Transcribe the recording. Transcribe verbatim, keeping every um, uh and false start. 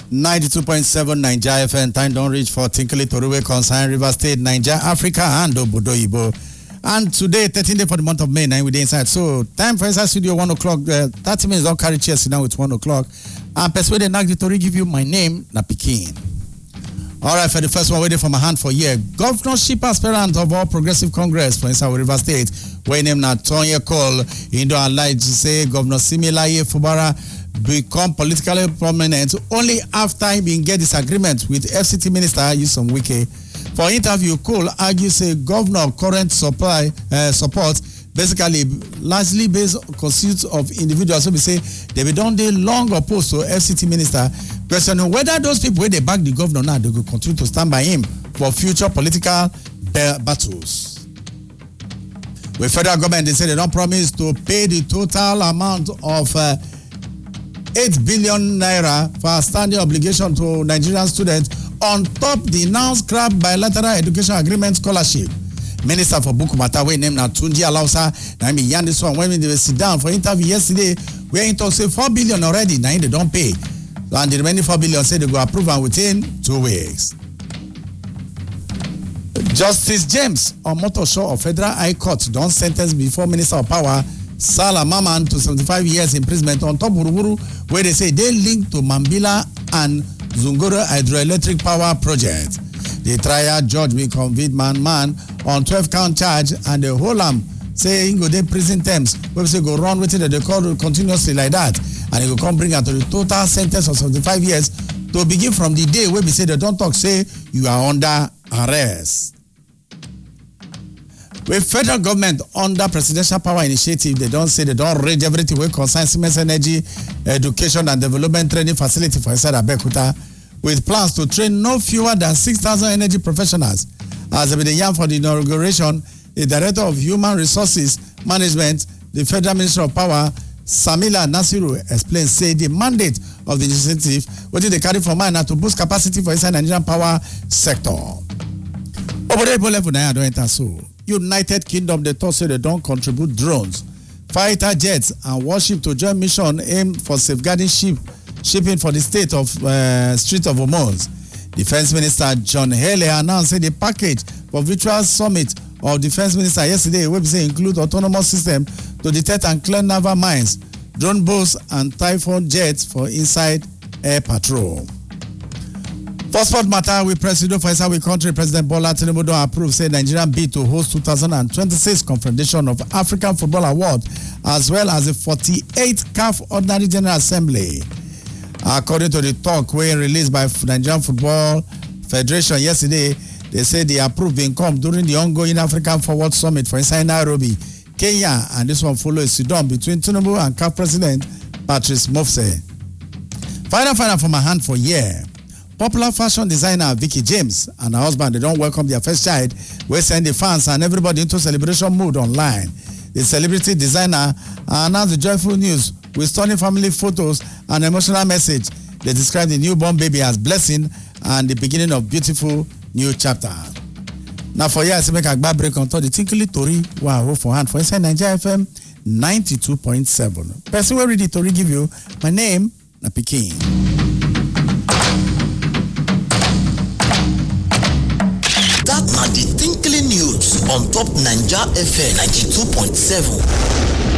ninety-two point seven Nigeria F M. Time don't reach for Tinkly Toruwe concern River State, Nigeria, Africa, and Obodo Ibo. And today, thirteenth day for the month of May, nine with the inside. So, time for inside studio, one o'clock. Uh, thirty minutes, don't carry chairs now with one o'clock. And persuade the Tori give you my name, na Pikin. All right, for the first one, waiting for my hand for year. Governorship aspirant of All Progressive Congress for inside River State, where name na Tonya Cole, Indo allied to say Governor Similaye Fubara become politically prominent only after he been get disagreement with F C T Minister Nyesom Wike. For interview, Cole argues say governor current supply uh, support basically largely based on constitutes of individuals. So we say they be done they long opposed to F C T Minister, questioning whether those people where they back the governor now they will continue to stand by him for future political uh, battles. With federal government, they say they don't promise to pay the total amount of uh, eight billion naira for standing obligation to Nigerian students on top the now scrapped bilateral education agreement scholarship. Minister for Bukumata, we named Tunji Alausa, now me yarn this one when they sit down for interview yesterday, where he talk say four billion already, now they don't pay. And the remaining four billion say they go approve and within two weeks. Justice James Omotosho of Federal High Court don't sentence before Minister of Power Salah Maman to seventy-five years imprisonment on top Buruburu, where they say they linked to Mambila and Zungoro hydroelectric power project. The trial judge will convict man man on twelve count charge and the whole am say he go dey prison terms. We say go run with it they call continuously like that, and he will come bring out to the total sentence of seventy-five years to begin from the day where we say they don't talk say you are under arrest. With federal government under presidential power initiative, they don't say they don't arrange everything wey concern Siemens Energy education and development training facility for inside Abeokuta, with plans to train no fewer than six thousand energy professionals. As they yarn for the inauguration, the Director of Human Resources Management, the Federal Minister of Power, Samila Nasiru, explained, say the mandate of the initiative, what did they carry for mind, to boost capacity for inside Nigerian power sector. Over there, level now, don't enter so. United Kingdom, they thought say they don't contribute drones, fighter jets, and warship to join mission aimed for safeguarding ship shipping for the state of uh, Strait of Hormuz. Defense Minister John Haley announced the package for virtual summit of Defense Minister yesterday, where they include autonomous system to detect and clear naval mines, drone boats, and Typhoon jets for inside air patrol. For sport matter, we President for inside we country, President Bola Tinubu don approve say Nigerian bid to host two thousand twenty-six Confederation of African Football Award, as well as the forty-eighth C A F Ordinary General Assembly. According to the talk we released by Nigerian Football Federation yesterday, they say the approved income during the ongoing African Forward Summit for inside Nairobi, Kenya, and this one follows Sudan between Tinubu and C A F President Patrice Mofse. Final, final for my hand for year. Popular fashion designer Vicky James and her husband, they don't welcome their first child. We send the fans and everybody into celebration mood online. The celebrity designer announced the joyful news with stunning family photos and emotional message. They describe the newborn baby as blessing and the beginning of beautiful new chapter. Now for years, I make a bad break on top the Tinkly Tori. Wow, for hand for inside Nigeria F M ninety-two point seven. Person will read the Tori give you. My name, na Pikin. That na the Tinkly News on top Nigeria F M ninety-two point seven.